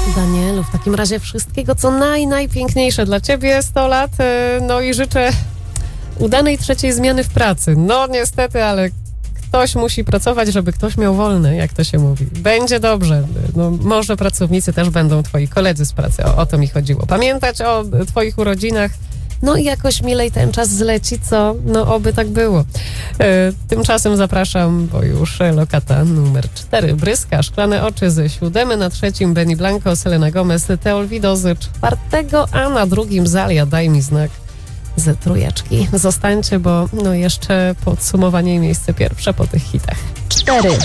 Danielu, w takim razie wszystkiego, co najpiękniejsze dla ciebie, 100 lat, no i życzę udanej trzeciej zmiany w pracy. No niestety, ale ktoś musi pracować, żeby ktoś miał wolne, jak to się mówi. Będzie dobrze. No, może pracownicy też będą twoi koledzy z pracy. O to mi chodziło. Pamiętać o twoich urodzinach. No i jakoś milej ten czas zleci, co? No oby tak było. Tymczasem zapraszam, bo już lokata numer 4. Bryska, Szklane oczy ze 7, na 3 Benny Blanco, Selena Gomez, Teolwido z 4, a na 2 Zalia, Daj mi znak ze 3. Zostańcie, bo no jeszcze podsumowanie i miejsce pierwsze po tych hitach. 4.